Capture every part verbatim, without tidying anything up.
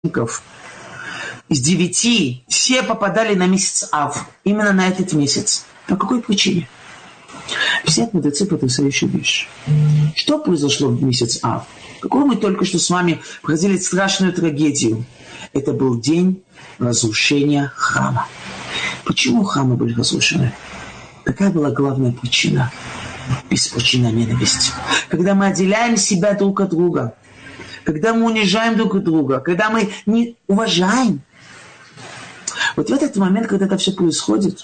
из девяти все попадали на месяц Ав, именно на этот месяц. По какой причине? Все мудрецы потрясающую вещь. Что произошло в месяц Ав? Какую мы только что с вами проходили страшную трагедию. Это был день разрушения храма. Почему храмы были разрушены? Какая была главная причина? Беспричинная ненависть. Когда мы отделяем себя друг от друга, когда мы унижаем друг друга, когда мы не уважаем. Вот в этот момент, когда это все происходит,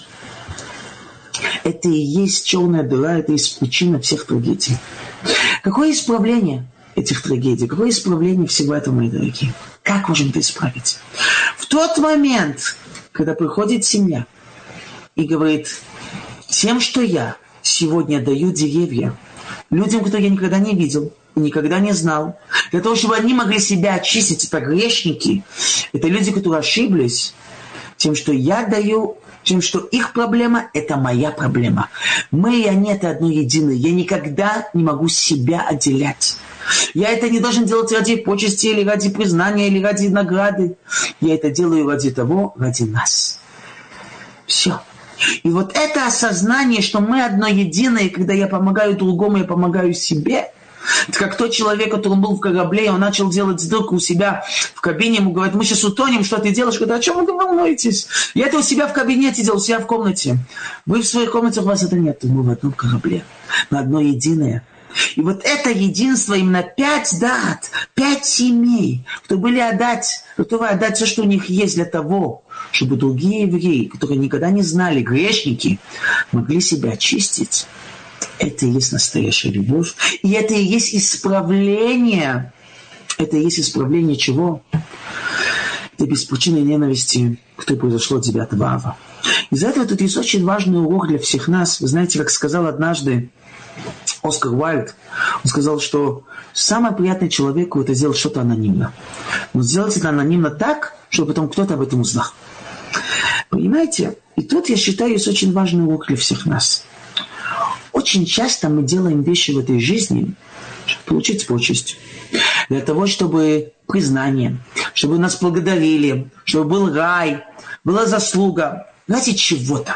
это и есть черная дыра, это и есть причина всех трагедий. Какое исправление этих трагедий? Какое исправление всего этого, мои дорогие? Как можем это исправить? В тот момент, когда приходит семья и говорит, тем, что я сегодня даю деревья людям, которых я никогда не видел, никогда не знал, для того, чтобы они могли себя очистить, это грешники, это люди, которые ошиблись, тем, что я даю, тем, что их проблема – это моя проблема. Мы и они – это одно единое. Я никогда не могу себя отделять. Я это не должен делать ради почести, или ради признания, или ради награды. Я это делаю ради того, ради нас. Все. И вот это осознание, что мы одно единое, когда я помогаю другому, я помогаю себе. Это как тот человек, который был в корабле, и он начал делать дырку у себя в кабине, ему говорят, мы сейчас утонем, что ты делаешь? Говорит, о чем вы волнуетесь? Я это у себя в кабинете делал, у себя в комнате. Вы в своей комнате, у вас это нет, мы в одном корабле, мы одно единое. И вот это единство, именно пять дат, пять семей, кто были отдать, готовы отдать все, что у них есть для того, чтобы другие евреи, которые никогда не знали, грешники, могли себя очистить. Это и есть настоящая любовь. И это и есть исправление. Это и есть исправление чего? Это беспричинной ненависти, которое произошло девятого ава. Из-за этого тут есть очень важный урок для всех нас. Вы знаете, как сказал однажды Оскар Уайльд, он сказал, что самое приятное человеку это сделать что-то анонимно. Но сделать это анонимно так, чтобы потом кто-то об этом узнал. Понимаете? И тут, я считаю, есть очень важный урок для всех нас. Очень часто мы делаем вещи в этой жизни, чтобы получить почесть, для того, чтобы признание, чтобы нас благодарили, чтобы был рай, была заслуга, ради чего-то.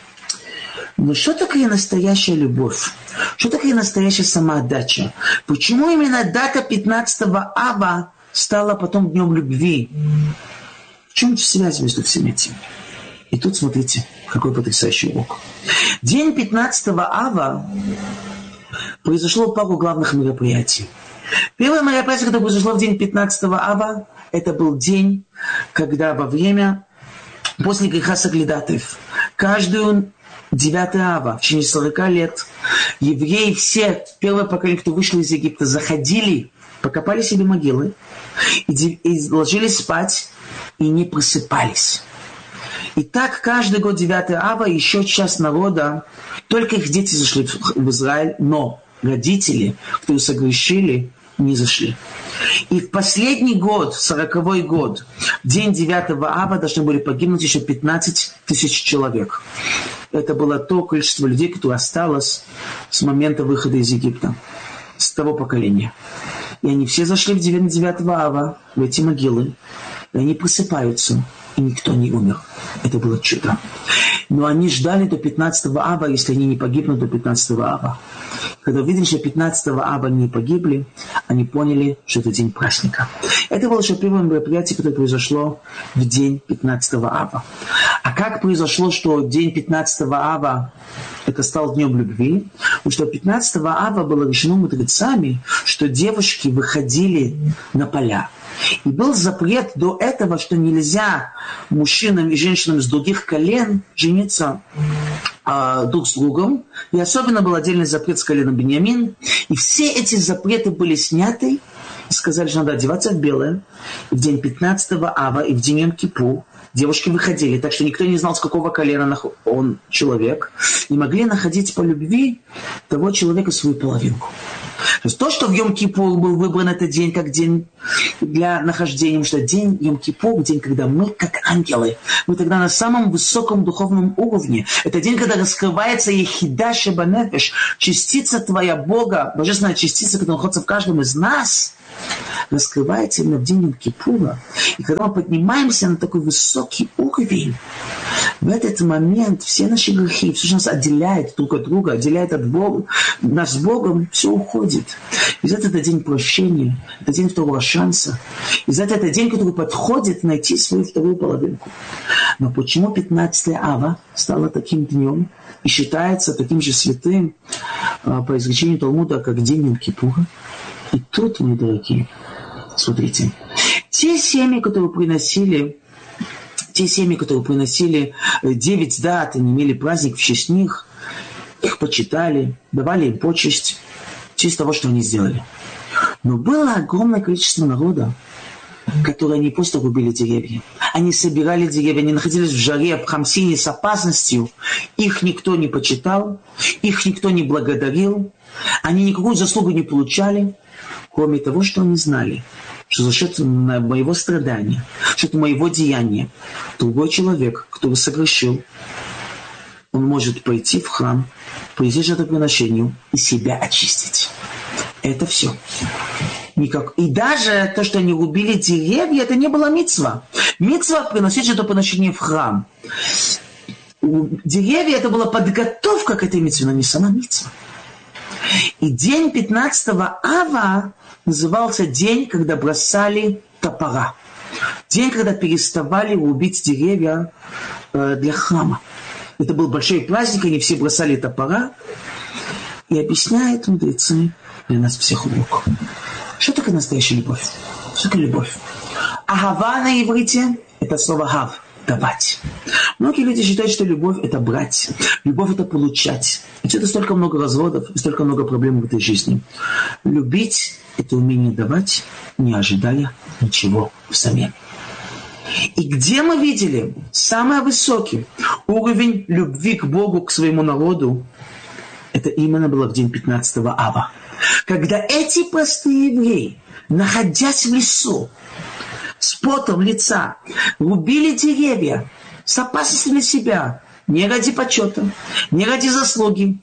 Но что такое настоящая любовь? Что такое настоящая самоотдача? Почему именно дата пятнадцатого ава стала потом днем любви? В чем связь между всем этим? И тут смотрите, какой потрясающий урок. День пятнадцатого ава произошло пару главных мероприятий. Первое мероприятие, которое произошло в день пятнадцатого ава, это был день, когда во время, после греха соглядатаев, каждую девятого ава, в течение сорока лет, евреи все, первое поколение, кто вышел из Египта, заходили, покопали себе могилы и, и ложились спать и не просыпались. И так каждый год девятого ава еще часть народа, только их дети зашли в Израиль, но родители, которые согрешили, не зашли. И в последний год, сороковой год, в день девятого ава должны были погибнуть еще пятнадцать тысяч человек. Это было то количество людей, которое осталось с момента выхода из Египта, с того поколения. И они все зашли в день девятого ава, в эти могилы, и они просыпаются, и никто не умер. Это было чудо. Но они ждали до пятнадцатого ава, если они не погибнут до пятнадцатого ава. Когда увидели, что пятнадцатого ава они не погибли, они поняли, что это день праздника. Это было еще первое мероприятие, которое произошло в день пятнадцатого ава. А как произошло, что день пятнадцатого ава это стал днем любви? Потому что пятнадцатого ава было решено мудрецами, что девушки выходили на поля. И был запрет до этого, что нельзя мужчинам и женщинам с других колен жениться э, друг с другом. И особенно был отдельный запрет с коленом Беньямин. И все эти запреты были сняты. И сказали, что надо одеваться в белое. И в день пятнадцатого ава и в день Йом-Кипур девушки выходили, так что никто не знал, с какого колена он человек. И могли находить по любви того человека свою половинку. То есть то, что в Йом-Кипур был выбран этот день как день для нахождения, потому что день Йом-Кипур, день, когда мы как ангелы, мы тогда на самом высоком духовном уровне. Это день, когда раскрывается Ехида Шеба Нефеш, частица твоя Бога, божественная частица, которая находится в каждом из нас. раскрывается именно в день Йом-Кипура. И когда мы поднимаемся на такой высокий уровень, в этот момент все наши грехи, все, что нас отделяет друг от друга, отделяет от Бога, нас с Богом, все уходит. И за это день прощения, это день второго шанса. И за это день, который подходит найти свою вторую половинку. Но почему пятнадцатое ава стало таким днем и считается таким же святым по изречению Талмуда, как день Йом-Кипура? И тут, мои дорогие, смотрите, те семьи, которые приносили Те семьи, которые приносили девять дат, они имели праздник в честь них, их почитали, давали им почесть в честь того, что они сделали. Но было огромное количество народа, которые не просто рубили деревья. Они собирали деревья, они находились в жаре, в Хамсине с опасностью. Их никто не почитал, их никто не благодарил, они никакую заслугу не получали, кроме того, что они знали, что за счет моего страдания, за счет моего деяния, другой человек, который согрешил, он может пойти в храм, привести жертвоприношению и себя очистить. Это все. Никак. И даже то, что они рубили деревья, это не было мицва. Мицва приносить жертвоприношение в храм. Деревья это была подготовка к этой мицве, но не сама мицва. И день пятнадцатого ава назывался день, когда бросали топора. День, когда переставали рубить деревья э, для храма. Это был большой праздник, они все бросали топора. И объясняют мудрецы для нас всех урок. Что такое настоящая любовь? Что такое любовь? Ахава на иврите – это слово хав. Давать. Многие люди считают, что любовь – это брать. Любовь – это получать. Отсюда столько много разводов и столько много проблем в этой жизни. Любить – это умение давать, не ожидая ничего взамен. И где мы видели самый высокий уровень любви к Богу, к своему народу, это именно было в день пятнадцатого ава. Когда эти простые евреи, находясь в лесу, с потом лица, рубили деревья с опасностью для себя, не ради почета, не ради заслуги,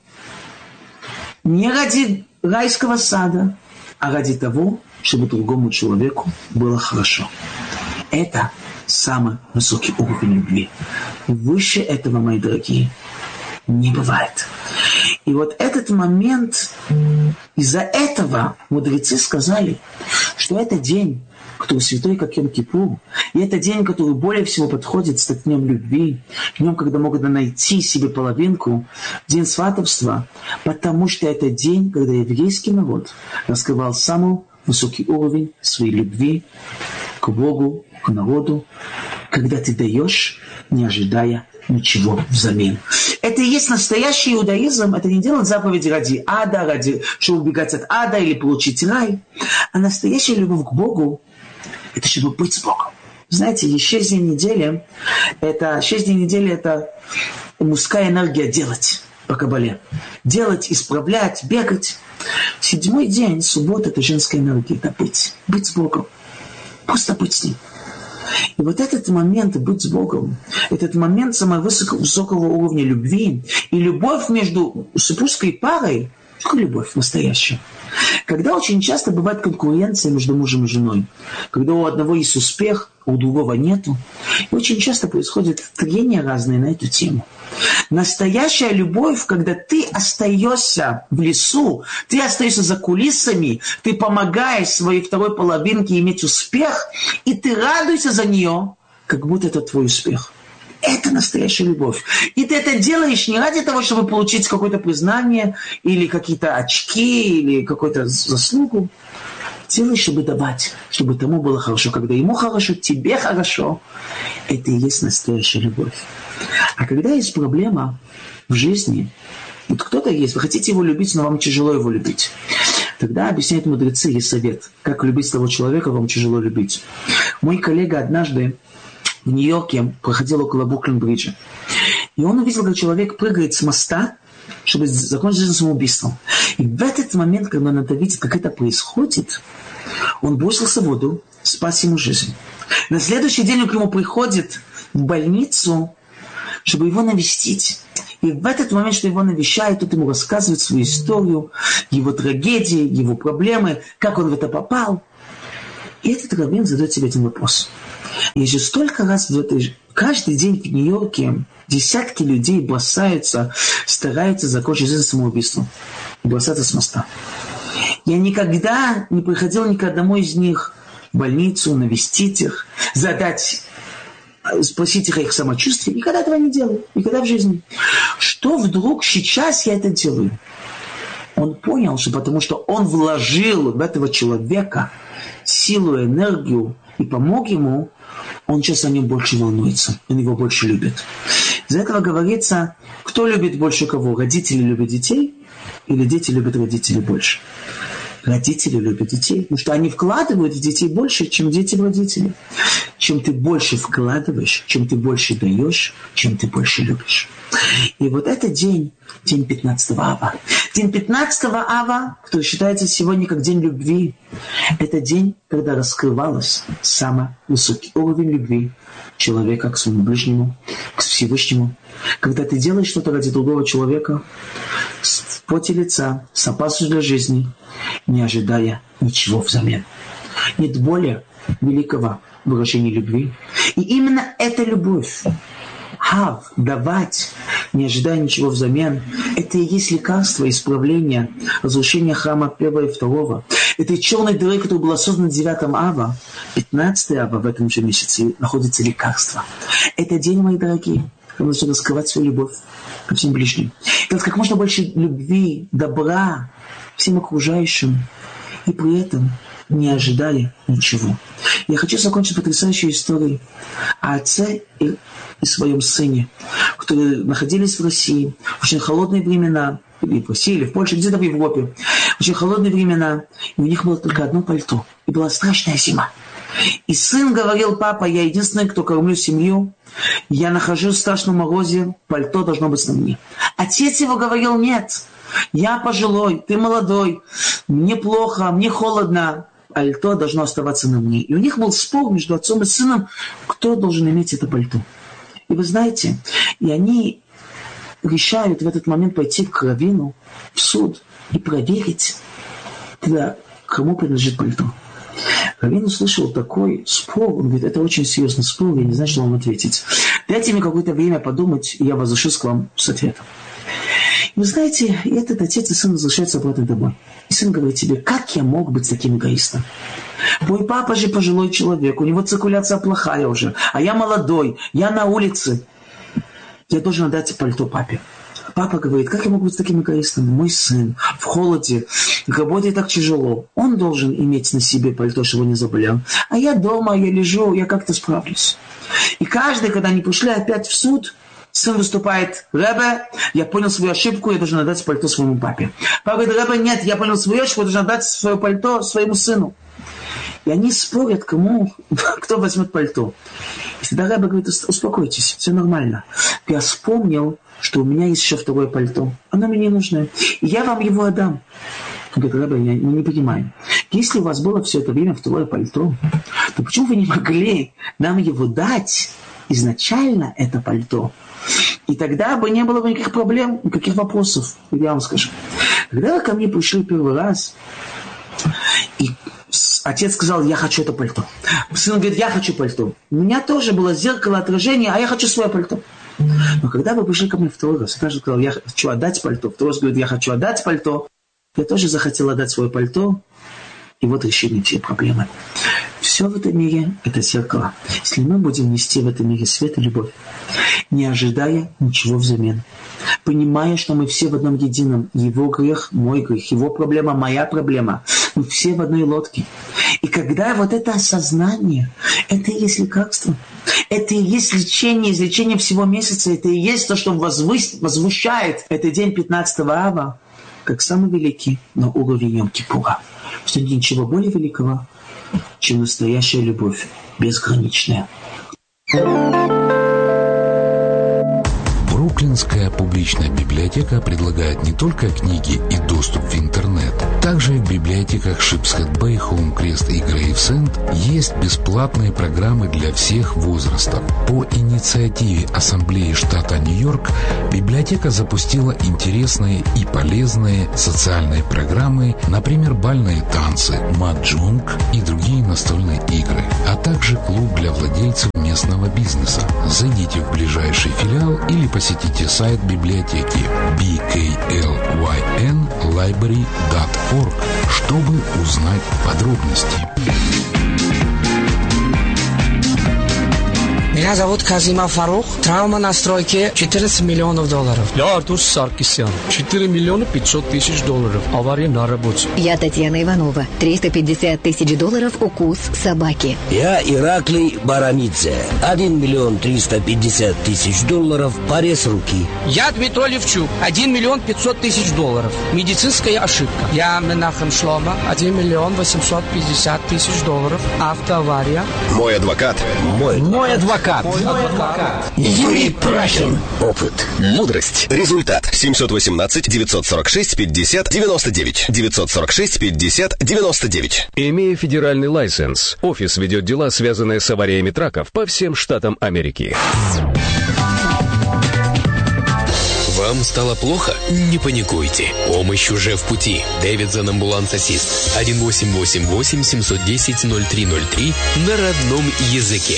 не ради райского сада, а ради того, чтобы другому человеку было хорошо. Это самый высокий уровень любви. Выше этого, мои дорогие, не бывает. И вот этот момент, из-за этого мудрецы сказали, что это день, который святой, как Йом-Кипур, и это день, который более всего подходит стать днем любви, днем, когда могут найти себе половинку, день сватовства, потому что это день, когда еврейский народ раскрывал самый высокий уровень своей любви к Богу, к народу, когда ты даешь, не ожидая ничего взамен. Это и есть настоящий иудаизм. Это не делать заповеди ради ада, ради, чтобы убегать от ада или получить рай. А настоящая любовь к Богу – это чтобы быть с Богом. Знаете, шесть дней недели – это шесть дней недели – это мужская энергия делать по Кабале. Делать, исправлять, бегать. Седьмой день, суббота – это женская энергия. Это быть. Быть с Богом. Просто быть с Ним. И вот этот момент быть с Богом, этот момент самого высокого уровня любви и любовь между супружеской парой, что любовь настоящая. Когда очень часто бывает конкуренция между мужем и женой, когда у одного есть успех, а у другого нету, и очень часто происходят трения разные на эту тему. Настоящая любовь, когда ты остаешься в лесу, ты остаешься за кулисами, ты помогаешь своей второй половинке иметь успех, и ты радуешься за нее, как будто это твой успех. Это настоящая любовь. И ты это делаешь не ради того, чтобы получить какое-то признание, или какие-то очки, или какую-то заслугу. Делаешь, чтобы давать, чтобы тому было хорошо. Когда ему хорошо, тебе хорошо. Это и есть настоящая любовь. А когда есть проблема в жизни, вот кто-то есть, вы хотите его любить, но вам тяжело его любить. Тогда объясняют мудрецы, есть совет, как любить того человека, вам тяжело любить. Мой коллега однажды в Нью-Йорке проходил около Бруклин-бриджа. И он увидел, как человек прыгает с моста, чтобы закончить жизнь самоубийством. И в этот момент, когда он это видит, как это происходит, он бросился в воду, спас ему жизнь. На следующий день он к нему приходит в больницу, чтобы его навестить. И в этот момент, что его навещает, тот ему рассказывает свою историю, его трагедии, его проблемы, как он в это попал. И этот раввин задает себе один вопрос. И же столько раз в этой... Каждый день в Нью-Йорке десятки людей бросаются, стараются закончить жизнь самоубийством. Бросаться с моста. Я никогда не приходил ни к одному из них в больницу, навестить их, задать, спросить их о их самочувствии. Никогда этого не делаю. Никогда в жизни. Что вдруг сейчас я это делаю? Он понял, что потому что он вложил в этого человека силу, энергию и помог ему, он сейчас о нем больше волнуется, он его больше любит. Из-за этого говорится, кто любит больше кого? Родители любят детей или дети любят родителей больше? Родители любят детей, потому что они вкладывают в детей больше, чем дети в родителей. Чем ты больше вкладываешь, чем ты больше даешь, чем ты больше любишь. И вот этот день, день пятнадцатого ава. День пятнадцатого ава, который считается сегодня как день любви, это день, когда раскрывалась самый высокий уровень любви человека к своему ближнему, к Всевышнему. Когда ты делаешь что-то ради другого человека, в поте лица, с опасностью для жизни, не ожидая ничего взамен. Нет более великого выражения любви. И именно эта любовь, хав, давать, не ожидая ничего взамен, это и есть лекарство, исправление, разрушение храма первого и второго. Это и черной дыры, которая была создана девятым ава, пятнадцатый ава в этом же месяце находится лекарство. Это день, мои дорогие, когда нужно раскрывать свою любовь ко всем ближним. Это как можно больше любви, добра всем окружающим, и при этом не ожидая ничего. Я хочу закончить потрясающей историей о отце и, и своем сыне, которые находились в России в очень холодные времена, или в России, или в Польше, где-то в Европе, в очень холодные времена, и у них было только одно пальто, и была страшная зима. И сын говорил: папа, я единственный, кто кормлю семью, я нахожусь в страшном морозе, пальто должно быть на мне. Отец его говорил: нет, я пожилой, ты молодой, мне плохо, мне холодно, пальто должно оставаться на мне. И у них был спор между отцом и сыном, кто должен иметь это пальто. И вы знаете, и они решают в этот момент пойти к раввину, в суд, и проверить, тогда, кому принадлежит пальто. Раввин услышал такой спор, он говорит: это очень серьезный спор, я не знаю, что вам ответить. Дайте мне какое-то время подумать, и я возвращусь к вам с ответом. Вы знаете, этот отец и сын возвращаются обратно домой. И сын говорит себе: как я мог быть таким эгоистом? Мой папа же пожилой человек, у него циркуляция плохая уже, а я молодой, я на улице. Я должен отдать пальто папе. Папа говорит: как я могу быть таким эгоистом? Мой сын в холоде, работает так тяжело. Он должен иметь на себе пальто, чтобы не заболел. А я дома, я лежу, я как-то справлюсь. И каждый, когда они пришли опять в суд, сын выступает: Ребе, я понял свою ошибку, я должен отдать пальто своему папе. Папа говорит: Ребе, нет, я понял свою ошибку, я должен отдать свое пальто своему сыну. И они спорят, кому, кто возьмет пальто. И тогда Ребе говорит: успокойтесь, все нормально. Я вспомнил, что у меня есть еще второе пальто. Оно мне не нужно. И я вам его отдам. Он говорит: Ребе, я не понимаю. Если у вас было все это время второе пальто, то почему вы не могли нам его дать изначально, это пальто? И тогда бы не было бы никаких проблем, никаких вопросов. Я вам скажу. Когда вы ко мне пришли первый раз, и отец сказал: я хочу это пальто. Сын говорит: я хочу пальто. У меня тоже было зеркало отражения, а я хочу свое пальто. Но когда вы пришли ко мне второй раз, я сказал: я хочу отдать пальто. Второй раз говорит: я хочу отдать пальто. Я тоже захотел отдать свое пальто. И вот решили все проблемы. Все в этом мире – это зеркало. Если мы будем нести в этом мире свет и любовь, не ожидая ничего взамен, понимая, что мы все в одном едином, его грех, мой грех, его проблема, моя проблема, мы все в одной лодке. И когда вот это осознание, это и есть лекарство, это и есть лечение, излечение всего месяца, это и есть то, что возвыш... возвышает этот день пятнадцатого ава, как самый великий на уровне Йом-Кипура. Что нет ничего более великого, чем настоящая любовь, безграничная. Бруклинская публичная библиотека предлагает не только книги и доступ в интернет. Также в библиотеках Шипсхед-Бэй, Хоум-Крест и Грейвсенд есть бесплатные программы для всех возрастов. По инициативе Ассамблеи штата Нью-Йорк библиотека запустила интересные и полезные социальные программы, например, бальные танцы, маджонг и другие настольные игры, а также клуб для владельцев местного бизнеса. Зайдите в ближайший филиал или посетите сайт библиотеки би кей эл уай эн лайбрери точка орг, чтобы узнать подробности. Меня зовут Казима Фарух. Травма на стройке четырнадцать миллионов долларов. Я Артур Саркисян. четыре миллиона пятьсот тысяч долларов. Авария на работе. Я Татьяна Иванова. триста пятьдесят тысяч долларов укус собаки. Я Ираклий Барамидзе. один миллион триста пятьдесят тысяч долларов. Порез руки. Я Дмитрий Левчук. один миллион пятьсот тысяч долларов. Медицинская ошибка. Я Менахем Шлома. один миллион восемьсот пятьдесят тысяч долларов. Автоавария. Мой адвокат. Мой. Мой адвокат. Мой адвокат. Юрий Прахин. Опыт. Мудрость. Результат. семьсот восемнадцать девятьсот сорок шесть пятьдесят девяносто девять. девятьсот сорок шесть пятьдесят девяносто девять. Имея федеральный лайсенс, офис ведет дела, связанные с авариями траков по всем штатам Америки. Вам стало плохо? Не паникуйте. Помощь уже в пути. Дэвидсон Амбуланс Ассист. один восемь восемь восемь семь один ноль ноль три ноль три на родном языке.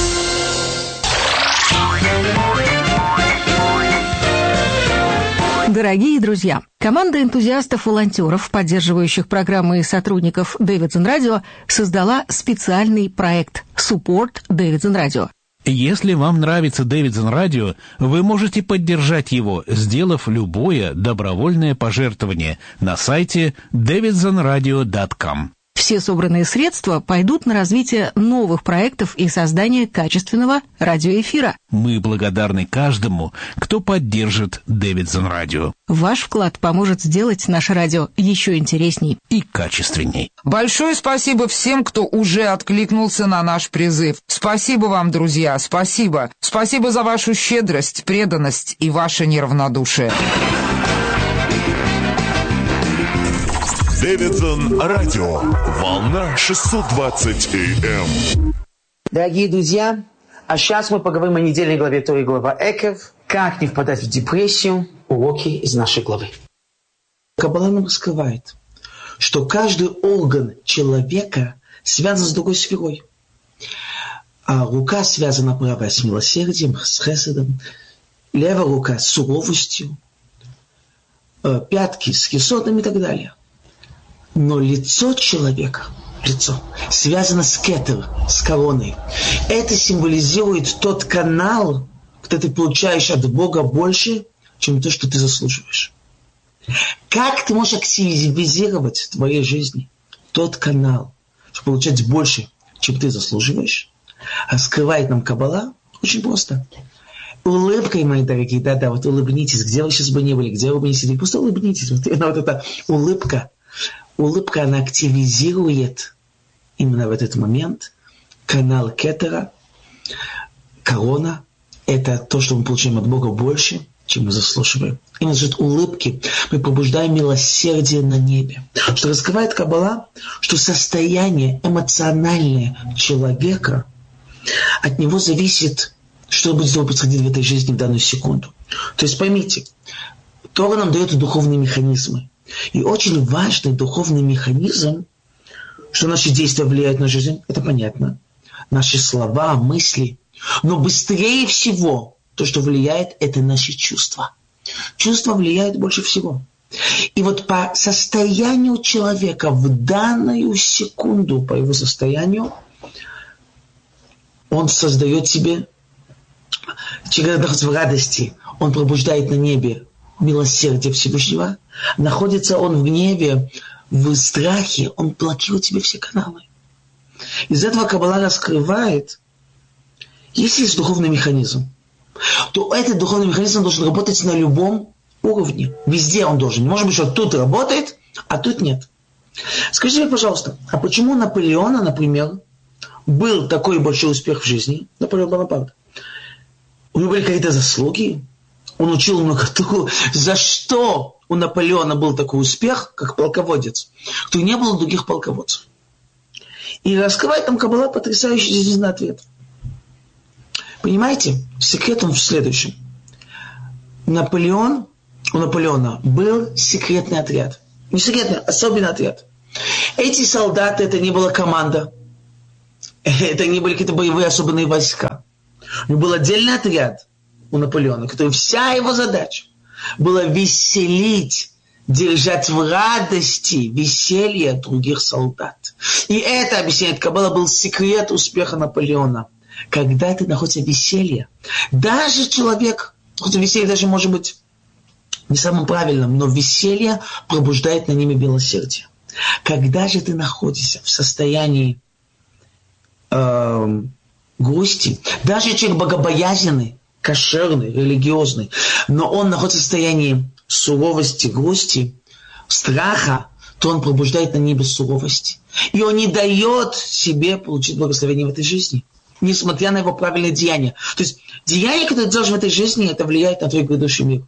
Дорогие друзья, команда энтузиастов-волонтеров, поддерживающих программы и сотрудников Дэвидсон Радио, создала специальный проект «Support Дэвидсон Радио». Если вам нравится Дэвидсон Радио, вы можете поддержать его, сделав любое добровольное пожертвование на сайте дэвидсон радио точка ком. Все собранные средства пойдут на развитие новых проектов и создание качественного радиоэфира. Мы благодарны каждому, кто поддержит Дэвидсон Радио. Ваш вклад поможет сделать наше радио еще интересней и качественней. Большое спасибо всем, кто уже откликнулся на наш призыв. Спасибо вам, друзья, спасибо. Спасибо за вашу щедрость, преданность и ваше неравнодушие. Дэвидсон Радио. Волна шестьсот двадцать эй эм. Дорогие друзья, а сейчас мы поговорим о недельной главе Торы, глава Экев. Как не впадать в депрессию? Уроки из нашей главы. Каббала нам раскрывает, что каждый орган человека связан с другой сферой. А рука связана правая с милосердием, с хеседом, левая рука с суровостью, пятки с хесодом и так далее. Но лицо человека, лицо, связано с кетер, с короной. Это символизирует тот канал, где ты получаешь от Бога больше, чем то, что ты заслуживаешь. Как ты можешь активизировать в твоей жизни тот канал, чтобы получать больше, чем ты заслуживаешь? Раскрывает нам Каббала очень просто. Улыбкой, мои дорогие, да-да, вот улыбнитесь, где вы сейчас бы не были, где вы бы не сидели, просто улыбнитесь. Вот, вот эта улыбка. Улыбка, она активизирует именно в этот момент канал кетера, корона. Это то, что мы получаем от Бога больше, чем мы заслуживаем. Именно за улыбки мы пробуждаем милосердие на небе. Что раскрывает Каббала, что состояние эмоциональное человека, от него зависит, что будет с тобой происходить в этой жизни в данную секунду. То есть поймите, Тора нам дает духовные механизмы. И очень важный духовный механизм, что наши действия влияют на жизнь, это понятно. Наши слова, мысли. Но быстрее всего то, что влияет, это наши чувства. Чувства влияют больше всего. И вот по состоянию человека в данную секунду, по его состоянию, он создает себе, человек находится в радости, он пробуждает на небе милосердие Всевышнего, находится он в гневе, в страхе, он блокирует себе все каналы. Из этого Каббала раскрывает, если есть духовный механизм, то этот духовный механизм должен работать на любом уровне. Везде он должен. Не может быть, что тут работает, а тут нет. Скажите мне, пожалуйста, а почему у Наполеона, например, был такой большой успех в жизни? Наполеон Бонапарт. У него были какие-то заслуги? Он учил много того, за что у Наполеона был такой успех, как полководец, кто не было других полководцев. И раскрывает там Каббала потрясающий жизненный ответ. Понимаете, секрет он в следующем. Наполеон, у Наполеона был секретный отряд. Не секретный, особенный отряд. Эти солдаты, это не была команда. Это не были какие-то боевые особенные войска. У него был отдельный отряд у Наполеона, который вся его задача была веселить, держать в радости веселье других солдат. И это, объясняет Каббала, был секрет успеха Наполеона. Когда ты находишься в веселье, даже человек, хоть веселье даже может быть не самым правильным, но веселье пробуждает на ними милосердие. Когда же ты находишься в состоянии э, грусти, даже человек богобоязненный, кошерный, религиозный, но он находится в состоянии суровости, грусти, страха, то он пробуждает на небе суровость. И он не дает себе получить благословение в этой жизни, несмотря на его правильное деяние. То есть деяние, которое ты делаешь в этой жизни, это влияет на твой грядущий мир.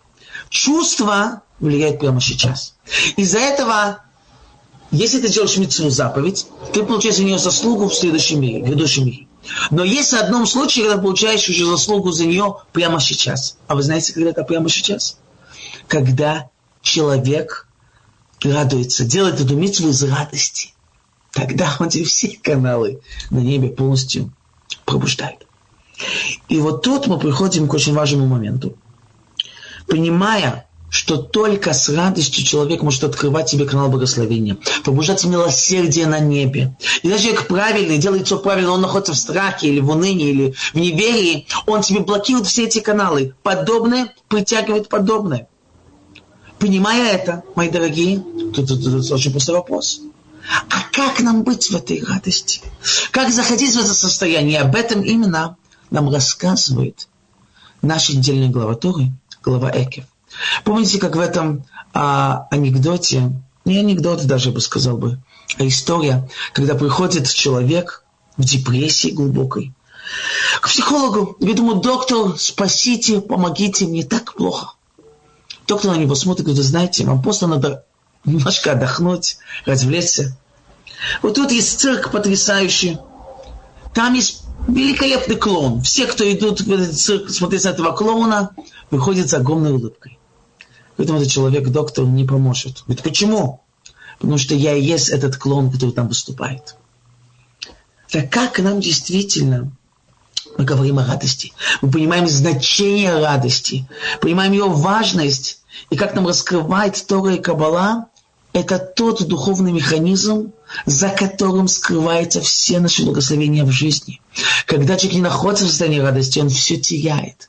Чувства влияют прямо сейчас. Из-за этого, если ты делаешь мицву, заповедь, ты получаешь за нее заслугу в следующем мире, в грядущем мире. Но есть в одном случае, когда получаешь уже заслугу за нее прямо сейчас. А вы знаете, когда это прямо сейчас? Когда человек радуется, делает эту мицву из радости. Тогда он все каналы на небе полностью пробуждает. И вот тут мы приходим к очень важному моменту. Понимая, что только с радостью человек может открывать себе канал благословения, пробуждать милосердие на небе. И даже человек правильный, делает все правильно, он находится в страхе, или в унынии, или в неверии, он тебе блокирует все эти каналы. Подобное притягивает подобное. Понимая это, мои дорогие, тут, тут, тут, тут очень простой вопрос. А как нам быть в этой радости? Как заходить в это состояние? Об этом именно нам рассказывает наша недельная глава Торы, глава Экев. Помните, как в этом а, анекдоте, не анекдот даже, я бы сказал бы, а история, когда приходит человек в депрессии глубокой к психологу, и говорит ему: доктор, спасите, помогите, мне так плохо. Доктор на него смотрит и говорит: знаете, вам просто надо немножко отдохнуть, развлечься. Вот тут есть цирк потрясающий. Там есть великолепный клоун. Все, кто идут в этот цирк смотреть на этого клоуна, выходят с огромной улыбкой. Поэтому этот человек, доктор, не поможет. Говорит: почему? Потому что я и есть этот клоун, который там выступает. Так как нам действительно, мы говорим о радости, мы понимаем значение радости, понимаем ее важность, и как нам раскрывает Тора и Каббала, это тот духовный механизм, за которым скрываются все наши благословения в жизни. Когда человек не находится в состоянии радости, он все теряет.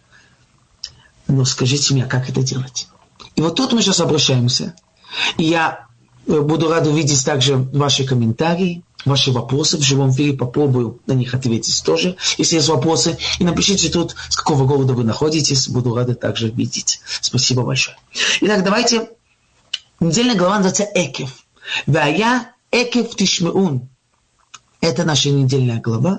Но скажите мне, как это делать? И вот тут мы сейчас обращаемся. И я буду рад увидеть также ваши комментарии, ваши вопросы. В живом эфире попробую на них ответить тоже, если есть вопросы. И напишите тут, с какого города вы находитесь. Буду рад также видеть. Спасибо большое. Итак, давайте. Недельная глава называется Экев. Вая Экев Тишмеун. Это наша недельная глава.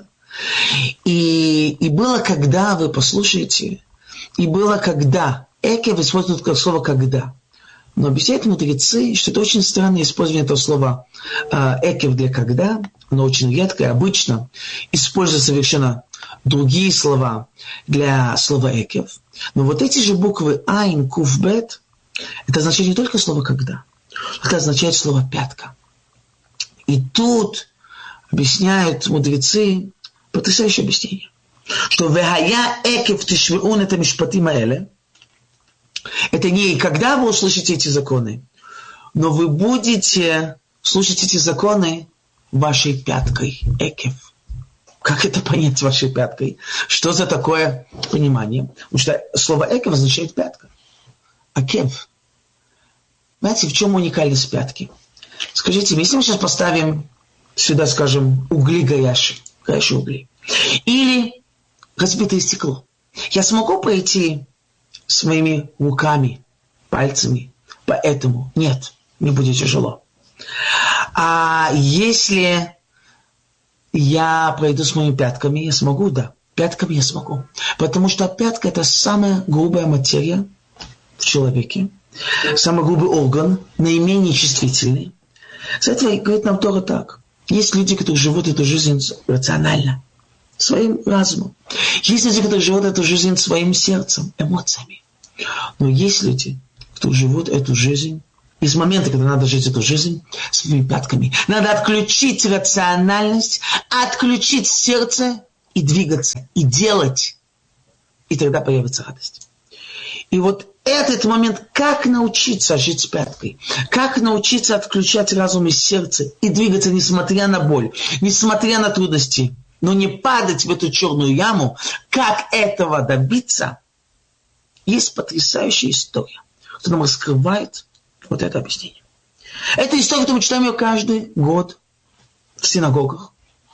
И, и было, когда, вы послушаете, и было, когда. Экев используют как слово «когда». Но объясняют мудрецы, что это очень странное использование этого слова «экев» для «когда», но очень редко, обычно используют совершенно другие слова для слова «экев». Но вот эти же буквы «айн», «кув», «бет» это означает не только слово «когда», это означает слово «пятка». И тут объясняют мудрецы потрясающее объяснение, что «вехая экев тишвеун» это мишпатим аэле. Это не когда вы услышите эти законы, но вы будете слушать эти законы вашей пяткой. Экев. Как это понять вашей пяткой? Что за такое понимание? Потому что слово экев означает пятка. Акев. Знаете, в чем уникальность пятки? Скажите, если мы сейчас поставим сюда, скажем, угли горящие, горящие угли, или разбитое стекло, я смогу пройти с моими руками, пальцами по этому? Нет, мне будет тяжело. А если я пройду с моими пятками, я смогу, да. Пятками я смогу. Потому что пятка – это самая грубая материя в человеке. Самый грубый орган, наименее чувствительный. С этого говорит нам Тора так. Есть люди, которые живут эту жизнь рационально, своим разумом. Есть люди, которые живут эту жизнь своим сердцем, эмоциями. Но есть люди, кто живут эту жизнь, из момента, когда надо жить эту жизнь, своими пятками. Надо отключить рациональность, отключить сердце и двигаться, и делать. И тогда появится радость. И вот этот момент, как научиться жить с пяткой, как научиться отключать разум и сердце и двигаться, несмотря на боль, несмотря на трудности, но не падать в эту черную яму, как этого добиться, есть потрясающая история, которая нам раскрывает вот это объяснение. Эта история, которую мы читаем ее каждый год в синагогах.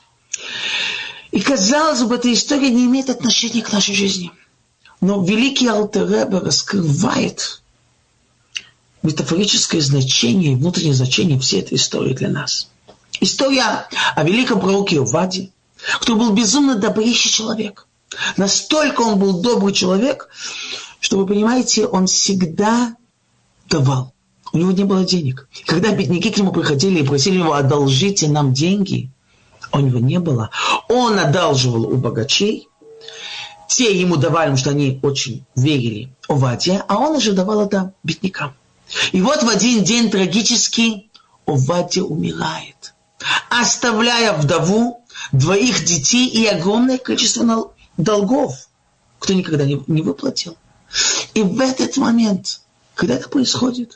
И, казалось бы, эта история не имеет отношения к нашей жизни. Но великий Алтер Ребе раскрывает метафорическое значение и внутреннее значение всей этой истории для нас. История о великом пророке Овадии, который был безумно добрейший человек. Настолько он был добрый человек, что, вы понимаете, он всегда давал. У него не было денег. Когда бедняки к нему приходили и просили его: одолжите нам деньги, у него не было. Он одалживал у богачей. Те ему давали, потому что они очень верили Овадия, а он уже давал это беднякам. И вот в один день трагически Овадия умирает, оставляя вдову, двоих детей и огромное количество долгов, кто никогда не, не выплатил. И в этот момент, когда это происходит,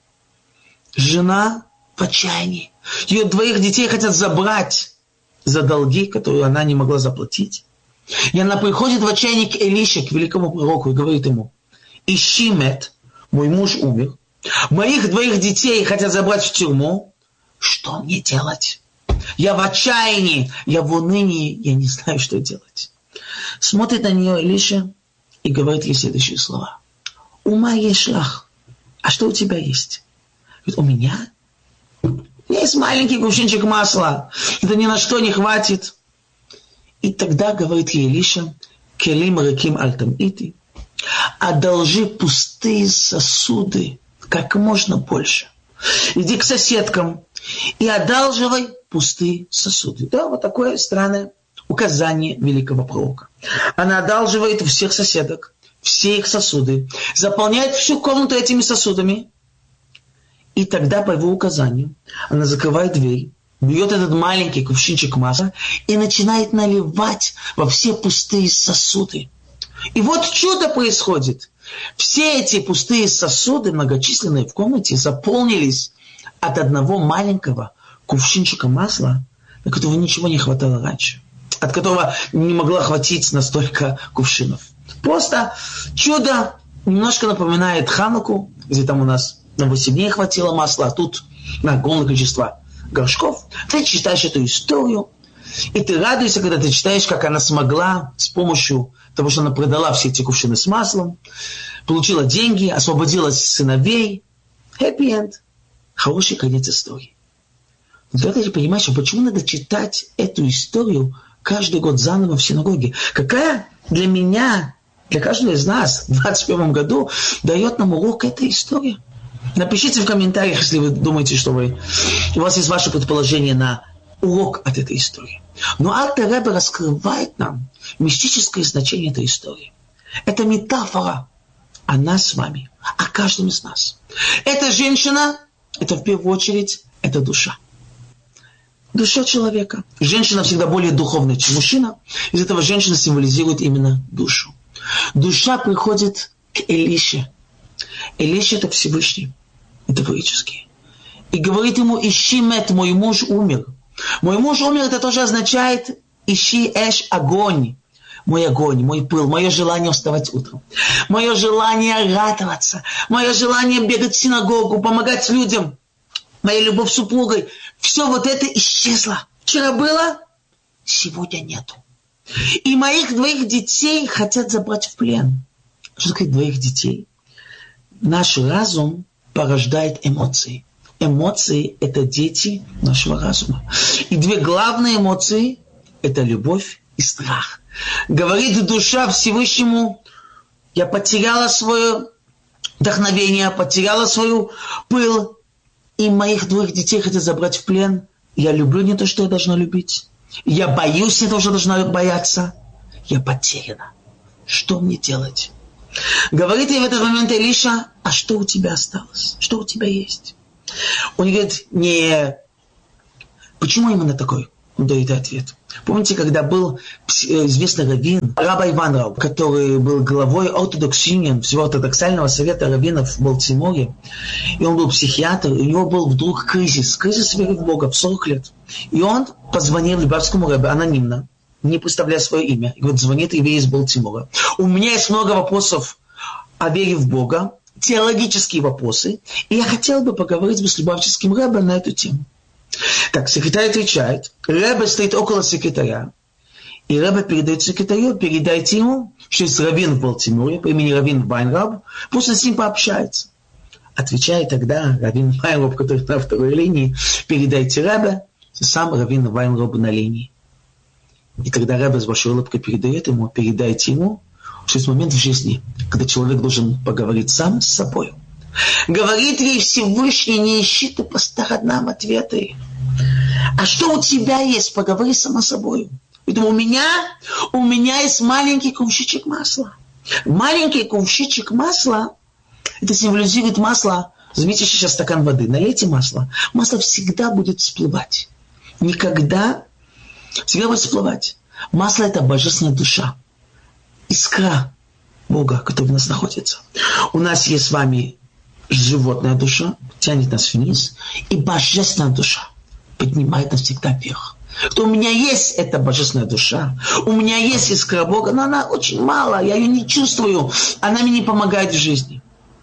жена в отчаянии. Ее двоих детей хотят забрать за долги, которые она не могла заплатить. И она приходит в отчаянии к Элише, к великому пророку, и говорит ему: ищи мет, мой муж умер, моих двоих детей хотят забрать в тюрьму, что мне делать? Я в отчаянии, я в унынии, я не знаю, что делать. Смотрит на нее Элиша и говорит ей следующие слова: ума ешлах, а что у тебя есть? Говорит: у меня? У меня есть маленький кувшинчик масла, это ни на что не хватит. И тогда говорит ей Элиша: келим реким альтам ити, одолжи пустые сосуды как можно больше. Иди к соседкам и одалживай пустые сосуды. Да, вот такое странное указание великого пророка. Она одалживает у всех соседок все их сосуды, заполняет всю комнату этими сосудами. И тогда, по его указанию, она закрывает дверь, берет этот маленький кувшинчик масла и начинает наливать во все пустые сосуды. И вот чудо происходит. Все эти пустые сосуды, многочисленные в комнате, заполнились от одного маленького кувшинчика масла, на которого ничего не хватало раньше, от которого не могла хватить на столько кувшинов. Просто чудо немножко напоминает Хануку, где там у нас на восемь дней хватило масла, а тут на огромное количество горшков. Ты читаешь эту историю, и ты радуешься, когда ты читаешь, как она смогла с помощью того, что она продала все эти кувшины с маслом, получила деньги, освободила сыновей. Happy end. Хороший конец истории. Но тогда ты понимаешь, а почему надо читать эту историю каждый год заново в синагоге? Какая для меня, для каждого из нас в двадцать первом году дает нам урок эта история? Напишите в комментариях, если вы думаете, что вы, у вас есть ваше предположение на урок от этой истории. Но Алтер Ребе раскрывает нам мистическое значение этой истории. Это метафора о нас с вами, о каждом из нас. Эта женщина, это в первую очередь, это душа. Душа человека. Женщина всегда более духовная, чем мужчина. Из этого женщина символизирует именно душу. Душа приходит к Элише. Элиша — это Всевышний, метафорически. И говорит ему: ищи мет, мой муж умер. Мой муж умер, это тоже означает ищи эш, огонь. Мой огонь, мой пыл, мое желание вставать утром. Мое желание радоваться. Мое желание бегать в синагогу, помогать людям. Моя любовь с супругой. Все вот это исчезло. Вчера было, сегодня нету. И моих двоих детей хотят забрать в плен. Что такое двоих детей? Наш разум порождает эмоции. Эмоции – это дети нашего разума. И две главные эмоции – это любовь и страх. Говорит душа Всевышнему: я потеряла свое вдохновение, потеряла свою пыл, и моих двоих детей хотят забрать в плен. Я люблю не то, что я должна любить. Я боюсь не того, что должна бояться. Я потеряна. Что мне делать? Говорит ей в этот момент Элиша: а что у тебя осталось? Что у тебя есть? Он говорит: не... Почему именно такой? Он дает ответ. Помните, когда был известный раввин, Рабби Иван Рау, который был главой Orthodox Union, всего ортодоксального совета раввинов в Балтиморе, и он был психиатр, и у него был вдруг кризис, кризис веры в Бога в сорок лет. И он позвонил Любавскому Ребе анонимно, не представляя свое имя. И говорит: звонит еврей из Балтимора. У меня есть много вопросов о вере в Бога, теологические вопросы, и я хотел бы поговорить с Любавским Ребе на эту тему. Так, секретарь отвечает. Ребе стоит около секретаря. И Ребе передает секретарю: передайте ему, что есть раввин в Балтиморе по имени Раввин Вайнраб, пусть он с ним пообщается. Отвечает тогда раввин Вайнраб, который на второй линии: передайте Ребе, сам раввин Вайнраб на линии. И тогда Ребе с большой улыбкой передает ему: передайте ему, что есть момент в жизни, когда человек должен поговорить сам с собой. Говорит ей Всевышний: не ищи ты по сторонам ответы. А что у тебя есть? Поговори сама с собой. Поэтому у меня, у меня есть маленький кувшичек масла. Маленький кувшичек масла, это символизирует масло. Заметьте, сейчас стакан воды. Налейте масло. Масло всегда будет всплывать. Никогда, всегда будет всплывать. Масло – это божественная душа. Искра Бога, который в нас находится. У нас есть с вами животная душа, тянет нас вниз, и божественная душа поднимает нас всегда вверх. Что у меня есть эта божественная душа, у меня есть искра Бога, но она очень мало, я ее не чувствую, она мне не помогает в жизни.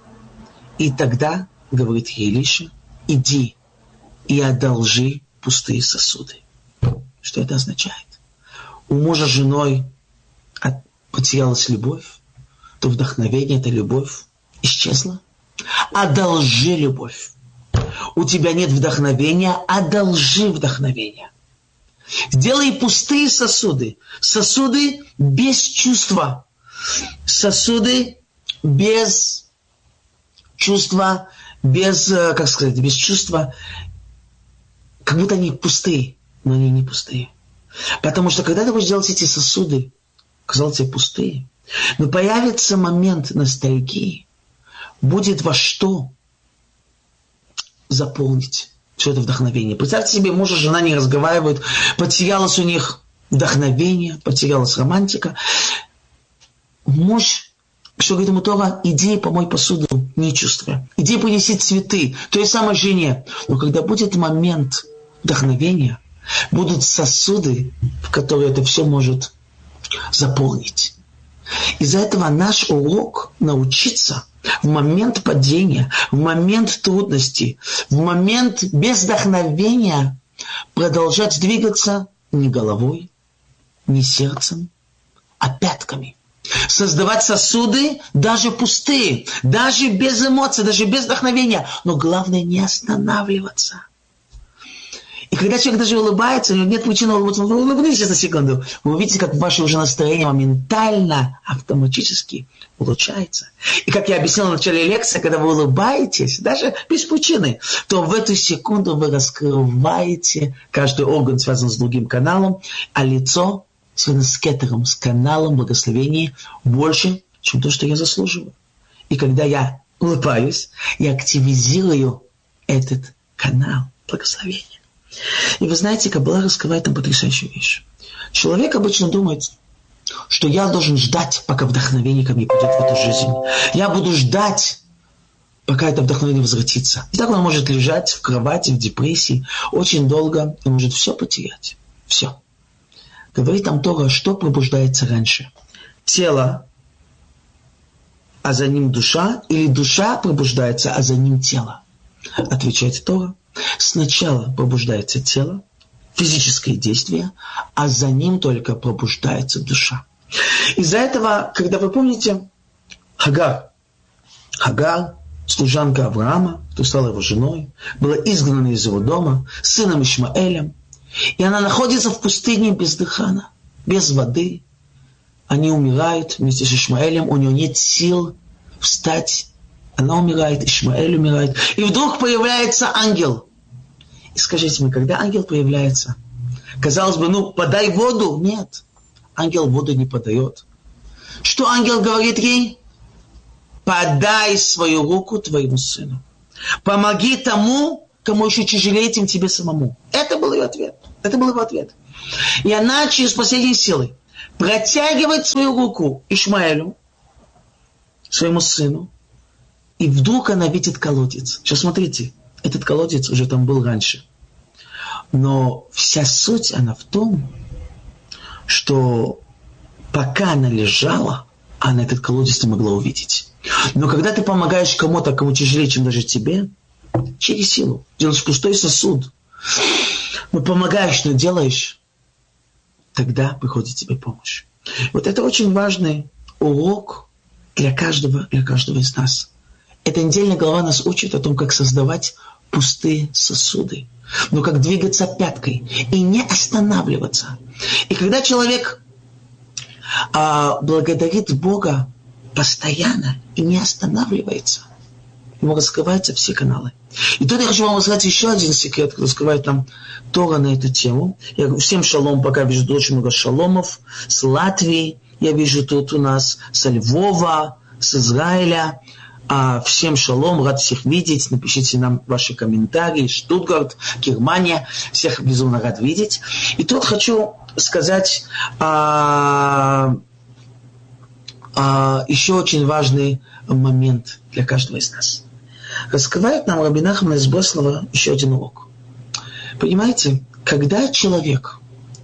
И тогда, говорит ей Элиша: иди и одолжи пустые сосуды. Что это означает? У мужа с женой потерялась любовь, то вдохновение, эта любовь исчезла. Одолжи любовь. У тебя нет вдохновения, одолжи вдохновение. Сделай пустые сосуды. Сосуды без чувства. Сосуды без чувства, без, как сказать, без чувства. Как будто они пустые, но они не пустые. Потому что когда ты будешь делать эти сосуды, казалось тебе пустые, но появится момент ностальгии, будет во что заполнить все это вдохновение. Представьте себе, муж и жена не разговаривают, потерялось у них вдохновение, потерялась романтика. Муж, что говорит ему Тора: иди помой посуду, не чувствуя. Иди понеси цветы той самой жене. Но когда будет момент вдохновения, будут сосуды, в которые это все может заполнить. Из-за этого наш урок — научиться в момент падения, в момент трудности, в момент без вдохновения продолжать двигаться не головой, не сердцем, а пятками. Создавать сосуды даже пустые, даже без эмоций, даже без вдохновения. Но главное не останавливаться. И когда человек даже улыбается, у него нет причины улыбаться, вы улыбнитесь на секунду, вы увидите, как ваше уже настроение моментально, автоматически улучшается. И как я объяснил в начале лекции, когда вы улыбаетесь, даже без причины, то в эту секунду вы раскрываете каждый орган, связан с другим каналом, а лицо связано с кетером, с каналом благословения больше, чем то, что я заслуживаю. И когда я улыбаюсь, я активизирую этот канал благословения. И вы знаете, Каббала раскрывает там потрясающую вещь. Человек обычно думает, что я должен ждать, пока вдохновение ко мне придет в эту жизнь. Я буду ждать, пока это вдохновение возвратится. И так он может лежать в кровати, в депрессии очень долго, и может все потерять. Все. Говорит там Тора, что пробуждается раньше. Тело, а за ним душа, или душа пробуждается, а за ним тело. Отвечает Тора. Сначала пробуждается тело, физическое действие, а за ним только пробуждается душа. Из-за этого, когда вы помните, Хагар, Хагар, служанка Авраама, кто стала его женой, была изгнана из его дома, сыном Ишмаэлем, и она находится в пустыне без дыхана, без воды, они умирают вместе с Ишмаэлем, у нее нет сил встать, она умирает, Ишмаэль умирает, и вдруг появляется ангел. И скажите мне, когда ангел появляется, казалось бы, ну, подай воду. Нет, ангел воду не подает. Что ангел говорит ей? Подай свою руку твоему сыну. Помоги тому, кому еще тяжелее, чем тебе самому. Это был ее ответ. Это был его ответ. И она через последние силы протягивает свою руку Ишмаэлю, своему сыну, и вдруг она видит колодец. Сейчас смотрите, этот колодец уже там был раньше. Но вся суть, она в том, что пока она лежала, она этот колодец не могла увидеть. Но когда ты помогаешь кому-то, кому тяжелее, чем даже тебе, через силу, делаешь пустой сосуд, но помогаешь, но делаешь, тогда приходит тебе помощь. Вот это очень важный урок для каждого, для каждого из нас. Эта недельная глава нас учит о том, как создавать пустые сосуды, но как двигаться пяткой и не останавливаться. И когда человек а, благодарит Бога постоянно и не останавливается, ему раскрываются все каналы. И тут я хочу вам рассказать еще один секрет, который раскрывает нам Тора на эту тему. Я говорю, всем шалом, пока вижу очень много шаломов с Латвии, я вижу тут у нас со Львова, с Израиля. А всем шалом, рад всех видеть. Напишите нам ваши комментарии. Штутгарт, Германия. Всех безумно рад видеть. И тут хочу сказать а, а, еще очень важный момент для каждого из нас. Раскрывает нам Раби Нахман из Бреслова еще один урок. Понимаете, когда человек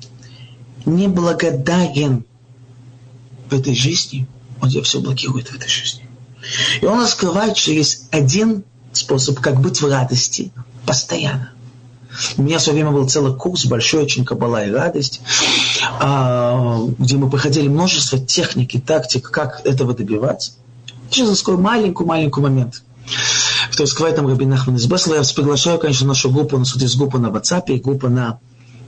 не благодарен в этой жизни, он тебя все блокирует в этой жизни. И он раскрывает, что есть один способ, как быть в радости постоянно. У меня в свое время был целый курс, большой очень «Каббала и радость», где мы проходили множество техник и тактик, как этого добиваться. Сейчас раскрою маленький-маленький момент, который раскрывает нам Раби Нахман из Бреслова. Я вас приглашаю, конечно, в нашу группу. У нас тут есть группа на WhatsApp и группа на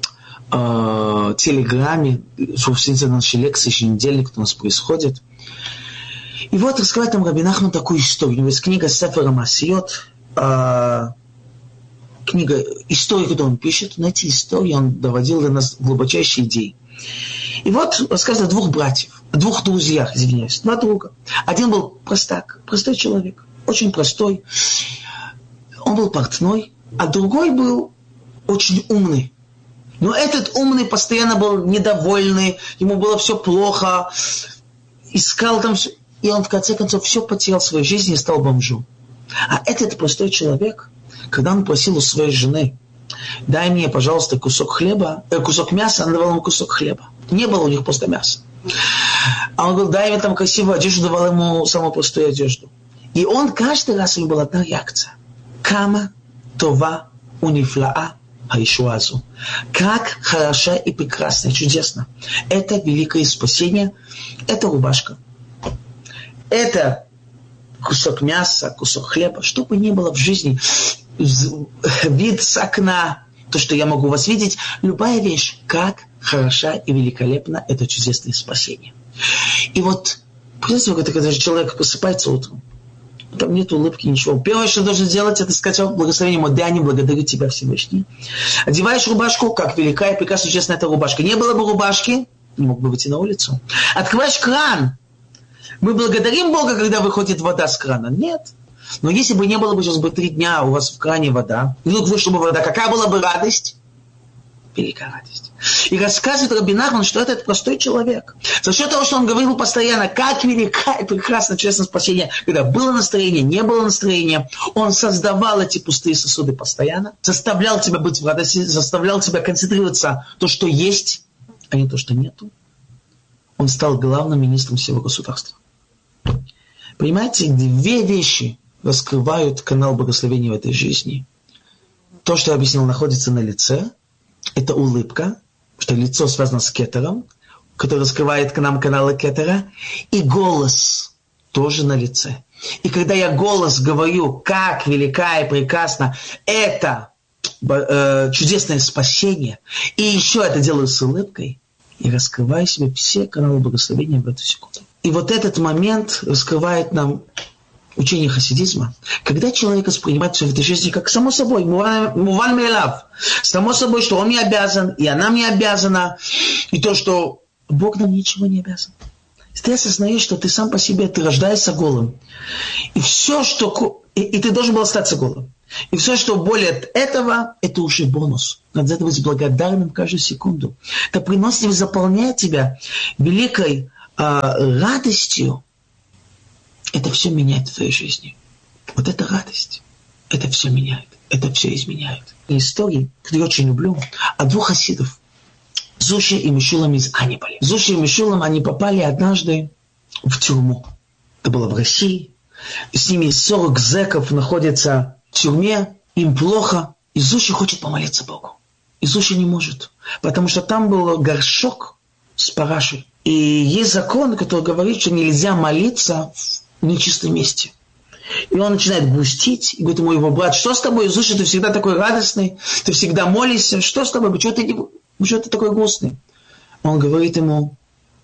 э, Телеграме. Чтобы следить за нашей лекцией еженедельно, что у нас происходит. И вот раскрывает нам Раби Нахман такую историю. У него есть книга Сефер Масиот, э, книга истории, которую он пишет. На эти истории он доводил до нас глубочайшие идеи. И вот рассказывает о двух братьев, о двух друзьях, извиняюсь, два друга. Один был простак, простой человек, очень простой. Он был портной, а другой был очень умный. Но этот умный постоянно был недовольный, ему было все плохо, искал там все. И он в конце концов все потерял в своей жизни и стал бомжом. А этот простой человек, когда он просил у своей жены, дай мне, пожалуйста, кусок хлеба, э, кусок мяса, она давала ему кусок хлеба. Не было у них просто мяса. А он говорил, дай мне там красивую одежду, давал ему самую простую одежду. И он каждый раз, у него была одна реакция. Кама това унифлаа хаишуазу. Как хороша и прекрасна, чудесно. Это великое спасение. Это рубашка. Это кусок мяса, кусок хлеба. Что бы ни было в жизни, вид с окна, то, что я могу вас видеть, любая вещь, как хороша и великолепна, это чудесное спасение. И вот, представьте, когда человек просыпается утром, там нет улыбки, ничего. Первое, что должен сделать, это сказать благословение Модяне, благодарю тебя, Всевышний. Одеваешь рубашку, как велика и прекрасна, честно, эта рубашка. Не было бы рубашки, не мог бы выйти на улицу. Открываешь кран. Мы благодарим Бога, когда выходит вода с крана? Нет. Но если бы не было бы сейчас бы три дня у вас в кране вода, и вдруг вышла бы вода, какая была бы радость? Великая радость. И рассказывает Раби Нахман, что это, это простой человек. За счет того, что он говорил постоянно, как велика и прекрасна честное спасение, когда было настроение, не было настроения, он создавал эти пустые сосуды постоянно, заставлял тебя быть в радости, заставлял тебя концентрироваться на то, что есть, а не то, что нету. Он стал главным министром всего государства. Понимаете, две вещи раскрывают канал благословения в этой жизни. То, что я объяснил, находится на лице. Это улыбка, что лицо связано с кетером, который раскрывает к нам каналы кетера. И голос тоже на лице. И когда я голос говорю, как велика и прекрасна, это э, чудесное спасение. И еще это делаю с улыбкой. и раскрывай себе все каналы благословения в эту секунду. И вот этот момент раскрывает нам учение хасидизма. Когда человек воспринимает все в этой жизни как само собой, муван мейлав, само собой, что он мне обязан, и она мне обязана, и то, что Бог нам ничего не обязан. Ты осознаешь, что ты сам по себе, ты рождаешься голым. И все, что... И, и ты должен был остаться голым. И все, что более этого, это уже бонус. Надо быть благодарным каждую секунду. Это приносит и заполняет тебя великой э, радостью. Это все меняет в твоей жизни. Вот эта радость, это все меняет. Это все изменяет. И истории, которые я очень люблю, от двух хасидов. Зуши и Мишулам из Анибали. Зуши и Мишулам, они попали однажды в тюрьму. Это было в России. С ними сорок зэков находятся в тюрьме. Им плохо. И Зуши хочет помолиться Богу. И Зуши не может. Потому что там был горшок с парашей. И есть закон, который говорит, что нельзя молиться в нечистом месте. И он начинает грустить. И говорит ему его брат: что с тобой, Зуши, ты всегда такой радостный. Ты всегда молишься. Что с тобой? Что ты не... Что ты такой грустный? Он говорит ему: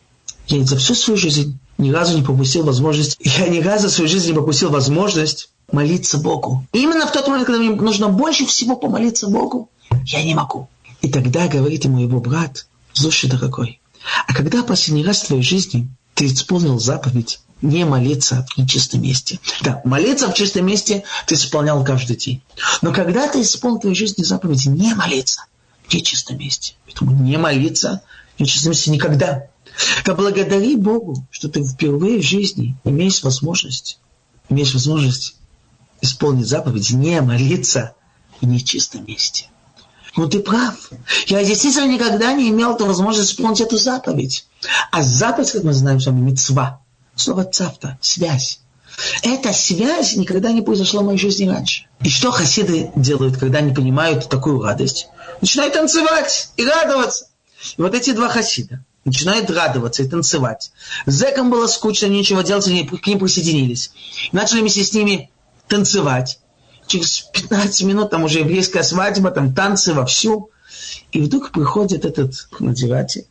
я за всю свою жизнь ни разу не пропустил возможность, я ни разу в свою жизнь не пропустил возможность молиться Богу. И именно в тот момент, когда мне нужно больше всего помолиться Богу, я не могу. И тогда говорит ему его брат: Зуши, дорогой, а когда последний раз в твоей жизни ты исполнил заповедь не молиться в нечистом месте? Да, молиться в чистом месте ты исполнял каждый день. Но когда ты исполнил в твоей жизни заповедь не молиться в нечистом месте, поэтому не молиться в нечистом месте никогда. То благодари Богу, что ты впервые в жизни имеешь возможность, имеешь возможность исполнить заповедь не молиться в нечистом месте. Ну ты прав. Я действительно никогда не имел эту возможность исполнить эту заповедь. А заповедь, как мы знаем с вами, мицва. Слово цавта, связь. Эта связь никогда не произошла в моей жизни раньше. И что хасиды делают, когда они понимают такую радость? Начинают танцевать и радоваться. И вот эти два хасида начинают радоваться и танцевать. Зэкам было скучно, нечего делать, они к ним присоединились. Начали вместе с ними танцевать. Через пятнадцать минут там уже еврейская свадьба, там танцы вовсю. И вдруг приходит этот надзиратель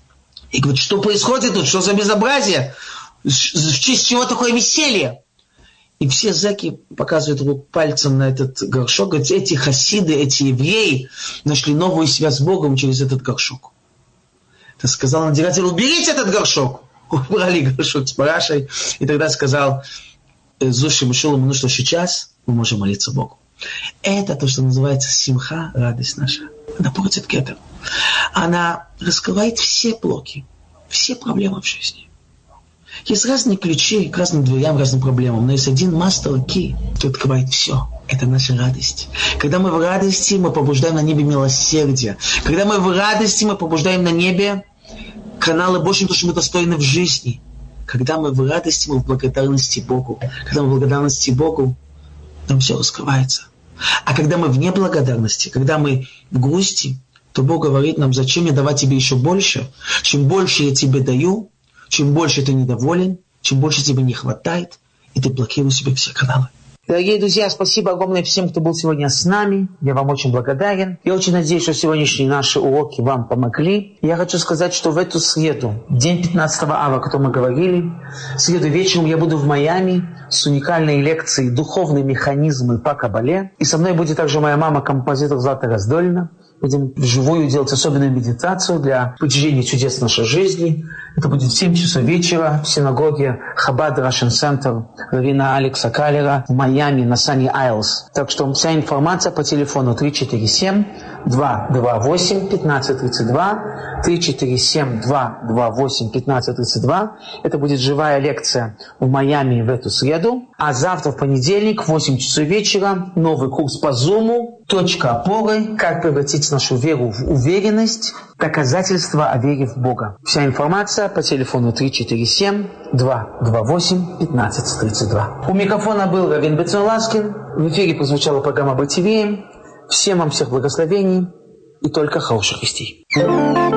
и говорит: что происходит тут, что за безобразие? В честь чего такое веселье? И все зэки показывают пальцем на этот горшок. Говорят: эти хасиды, эти евреи нашли новую связь с Богом через этот горшок. Так сказал надзиратель: уберите этот горшок. Убрали горшок с парашей. И тогда сказал Зуши Мишулам: ну что, сейчас мы можем молиться Богу. Это то, что называется симха, радость наша. Она портит к этому. Она раскрывает все блоки, все проблемы в жизни. Есть разные ключи к разным дверям, разным проблемам, но есть один master key, который открывает все. Это наша радость. Когда мы в радости, мы побуждаем на небе милосердие. Когда мы в радости, мы побуждаем на небе каналы больше, потому что мы достойны в жизни. Когда мы в радости, мы в благодарности Богу. Когда мы в благодарности Богу, там все раскрывается. А когда мы в неблагодарности, когда мы в грусти, то Бог говорит нам: зачем мне давать тебе еще больше? Чем больше я тебе даю, чем больше ты недоволен, чем больше тебе не хватает, и ты блокируешь себе все каналы. Дорогие друзья, спасибо огромное всем, кто был сегодня с нами. Я вам очень благодарен. Я очень надеюсь, что сегодняшние наши уроки вам помогли. Я хочу сказать, что в эту среду, день пятнадцатого ава, о котором мы говорили, в среду вечером я буду в Майами с уникальной лекцией «Духовные механизмы по Кабале». И со мной будет также моя мама, композитор Злата Раздольна. Будем вживую делать особенную медитацию для постижения чудес нашей жизни. Это будет в семь часов вечера в синагоге Chabad Russian Center раввина Алекса Каллера в Майами на Sunny Isles. Так что вся информация по телефону три четыре семь два два восемь пятнадцать тридцать два, три четыре семь два два восемь пятнадцать тридцать два. Это будет живая лекция в Майами в эту среду. А завтра, в понедельник, в восемь часов вечера, новый курс по Зуму. Точка опоры. Как превратить нашу веру в уверенность. Доказательства о вере в Бога. Вся информация по телефону три четыре семь два два восемь пятнадцать тридцать два. У микрофона был раввин Бетсон Ласкин. В эфире прозвучала программа «Бытие». Всем вам всех благословений и только хороших вестей.